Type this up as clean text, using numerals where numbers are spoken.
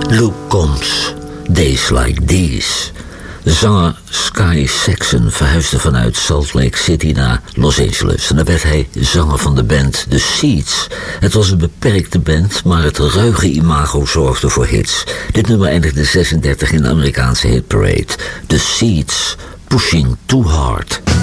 Luke Combs, Days Like These. Zanger Sky Saxon verhuisde vanuit Salt Lake City naar Los Angeles. En daar werd hij zanger van de band The Seeds. Het was een beperkte band, maar het ruige imago zorgde voor hits. Dit nummer eindigde 36 in de Amerikaanse hitparade. The Seeds, Pushing Too Hard.